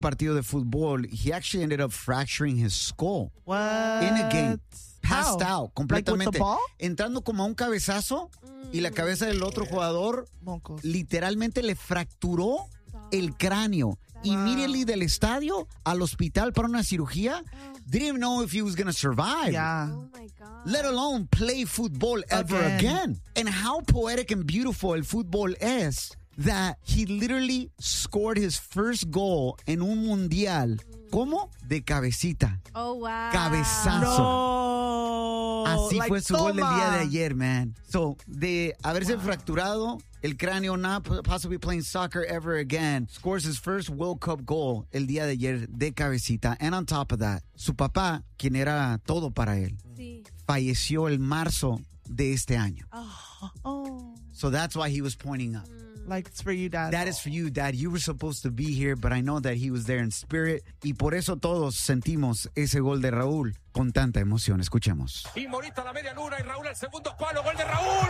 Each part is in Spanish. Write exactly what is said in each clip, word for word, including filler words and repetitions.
partido de fútbol, he actually ended up fracturing his skull. What? In a game. Passed How? out completamente. Like with the ball? Entrando como a un cabezazo y la cabeza del otro jugador Mocos. literalmente le fracturó el cráneo. Immediately del estadio al hospital para una cirugía. Didn't even know if he was going to survive. Yeah. Oh my God. Let alone play football ever Again. again. And how poetic and beautiful el fútbol es that he literally scored his first goal en un mundial. ¿Cómo? De cabecita. Oh, wow. Cabezazo. No. Así Like, fue su gol del día de toma. ayer, man. So, de haberse fracturado el cráneo, not possibly playing soccer ever again, scores his first World Cup goal el día de ayer de cabecita. And on top of that, su papá, quien era todo para él, Sí. falleció el marzo de este año. Oh. So that's why he was pointing up. Like, it's for you, Dad. That is for you, Dad. You were supposed to be here, but I know that he was there in spirit. Y por eso todos sentimos ese gol de Raúl con tanta emoción. Escuchemos. Y Morita a la media luna y Raúl al segundo palo. Gol de Raúl.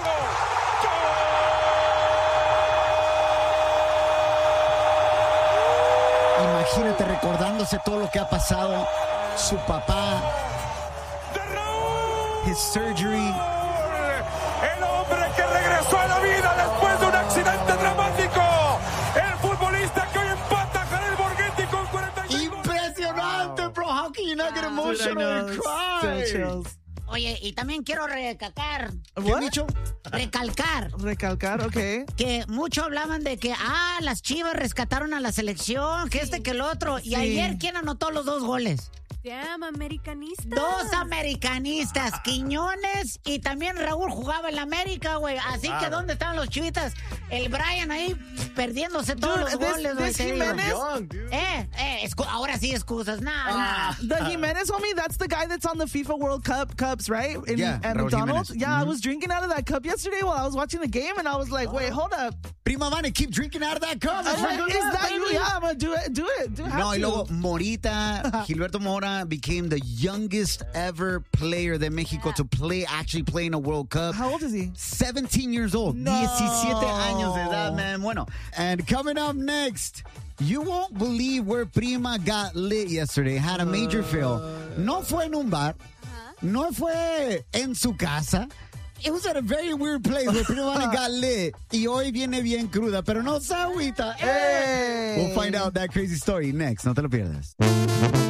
Imagínate recordándose todo lo que ha pasado. Su papá, ¡De Raúl! his surgery. El hombre que regresó a la vida después de un accidente dramático. El futbolista que hoy empata a Jared Borghetti con cuarenta y cinco. Impresionante, bro. How can you not get Dude, I emotional know. and cry? Still chills. Oye, y también quiero recalcar, ¿Qué What? dicho? recalcar, Recalcar, okay. que mucho hablaban de que, ah, las Chivas rescataron a la selección, que este, que el otro. Y Sí. ayer, ¿quién anotó los dos goles? Damn, americanista. Dos americanistas, Quiñones y también Raúl jugaba en la América, güey. Así que, ¿dónde estaban los chivitas? El Brian ahí perdiéndose todos Dude, los this- goles, güey. this te digo. Jimenez- Eh, eh, excu- ahora sí excusas, nada, The Jimenez homie, that's the guy that's on the FIFA World Cup cups, right? In, Yeah, at Raúl McDonald's. Jimenez. Yeah, I was drinking out of that cup yesterday while I was watching the game, and I was like, wait, hold up. Prima Vane, keep drinking out of that cup. I'm like, Drink is it up, that you? baby. Yeah, I'm gonna do it. Do it. Do have No, y to. luego Morita, Gilberto Mora became the youngest ever player de Mexico to play, actually play in a World Cup. How old is he? seventeen years old. No. diecisiete años de edad, man. Bueno, and coming up next, you won't believe where Prima got lit yesterday. Had a major fail. No fue en un bar. No fue en su casa. It was at a very weird place where Prima Vane got lit. Y hoy viene bien cruda, pero no se agüita. Hey. We'll find out that crazy story next. No te lo pierdas.